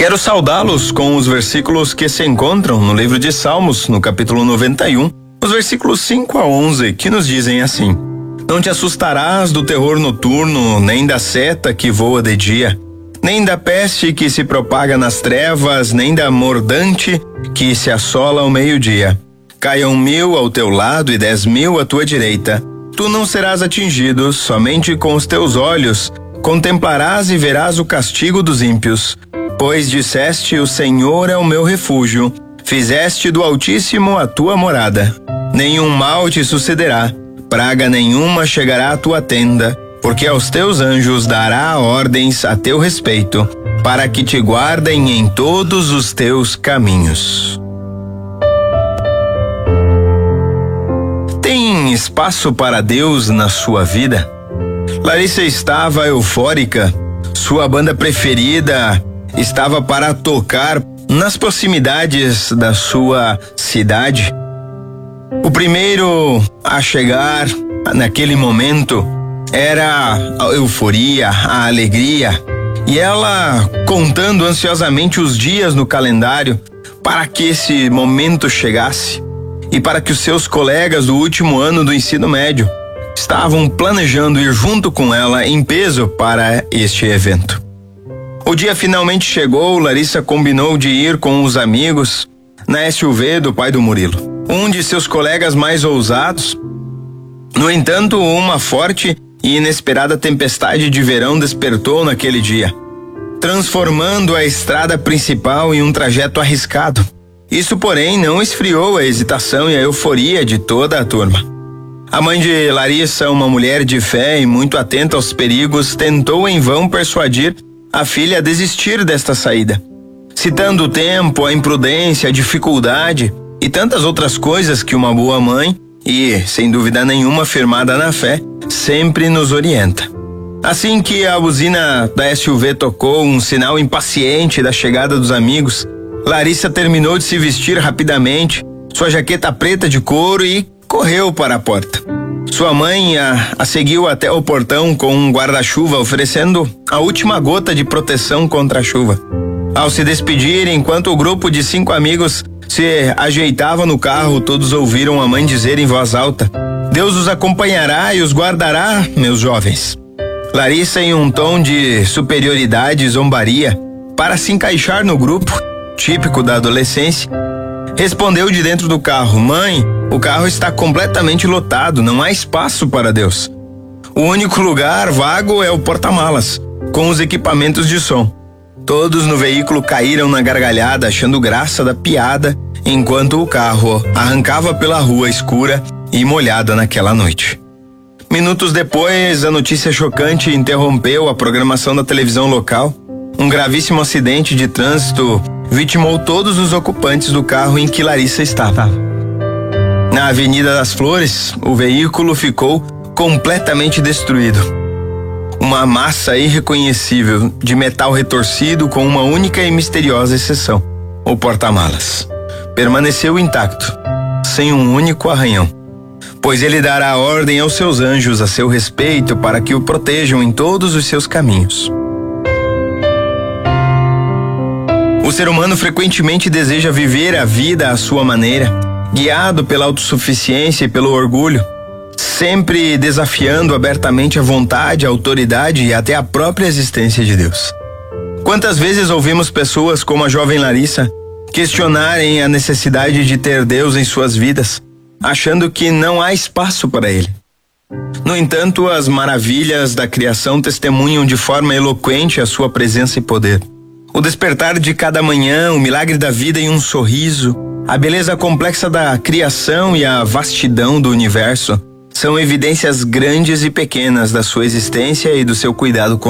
Quero saudá-los com os versículos que se encontram no livro de Salmos, no capítulo 91, os versículos 5 a 11, que nos dizem assim: Não te assustarás do terror noturno, nem da seta que voa de dia, nem da peste que se propaga nas trevas, nem da mordante que se assola ao meio-dia. Caiam 1000 ao teu lado e 10.000 à tua direita. Tu não serás atingido, somente com os teus olhos contemplarás e verás o castigo dos ímpios. Pois disseste: o Senhor é o meu refúgio, fizeste do Altíssimo a tua morada. Nenhum mal te sucederá, praga nenhuma chegará à tua tenda, porque aos teus anjos dará ordens a teu respeito, para que te guardem em todos os teus caminhos. Tem espaço para Deus na sua vida? Larissa estava eufórica. Sua banda preferida estava para tocar nas proximidades da sua cidade. O primeiro a chegar naquele momento era a euforia, a alegria, e ela contando ansiosamente os dias no calendário para que esse momento chegasse e para que os seus colegas do último ano do ensino médio estavam planejando ir junto com ela em peso para este evento. O dia finalmente chegou. Larissa combinou de ir com os amigos na SUV do pai do Murilo, um de seus colegas mais ousados. No entanto, uma forte e inesperada tempestade de verão despertou naquele dia, transformando a estrada principal em um trajeto arriscado. Isso, porém, não esfriou a hesitação e a euforia de toda a turma. A mãe de Larissa, uma mulher de fé e muito atenta aos perigos, tentou em vão persuadir a filha a desistir desta saída, citando o tempo, a imprudência, a dificuldade e tantas outras coisas que uma boa mãe, e sem dúvida nenhuma firmada na fé, sempre nos orienta. Assim que a buzina da SUV tocou, um sinal impaciente da chegada dos amigos, Larissa terminou de se vestir rapidamente, sua jaqueta preta de couro, e correu para a porta. Sua mãe a seguiu até o portão com um guarda-chuva, oferecendo a última gota de proteção contra a chuva. Ao se despedir, enquanto o grupo de 5 amigos se ajeitava no carro, todos ouviram a mãe dizer em voz alta: Deus os acompanhará e os guardará, meus jovens. Larissa, em um tom de superioridade e zombaria, para se encaixar no grupo, típico da adolescência, respondeu de dentro do carro: Mãe, o carro está completamente lotado, não há espaço para Deus. O único lugar vago é o porta-malas, com os equipamentos de som. Todos no veículo caíram na gargalhada, achando graça da piada, enquanto o carro arrancava pela rua escura e molhada naquela noite. Minutos depois, a notícia chocante interrompeu a programação da televisão local. Um gravíssimo acidente de trânsito vitimou todos os ocupantes do carro em que Larissa estava. Na Avenida das Flores, o veículo ficou completamente destruído. Uma massa irreconhecível de metal retorcido, com uma única e misteriosa exceção: o porta-malas permaneceu intacto, sem um único arranhão, pois ele dará ordem aos seus anjos a seu respeito para que o protejam em todos os seus caminhos. O ser humano frequentemente deseja viver a vida à sua maneira, guiado pela autossuficiência e pelo orgulho, sempre desafiando abertamente a vontade, a autoridade e até a própria existência de Deus. Quantas vezes ouvimos pessoas como a jovem Larissa questionarem a necessidade de ter Deus em suas vidas, achando que não há espaço para Ele. No entanto, as maravilhas da criação testemunham de forma eloquente a sua presença e poder. O despertar de cada manhã, o milagre da vida em um sorriso, a beleza complexa da criação e a vastidão do universo são evidências grandes e pequenas da sua existência e do seu cuidado com